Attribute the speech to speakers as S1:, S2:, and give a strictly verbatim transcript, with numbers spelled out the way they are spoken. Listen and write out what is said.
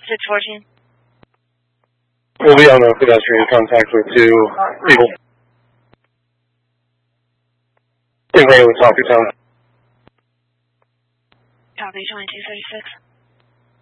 S1: six fourteen.
S2: We'll be on a pedestrian contact with two people. In regular Coffee Town.
S1: Copy, twenty-two thirty-six.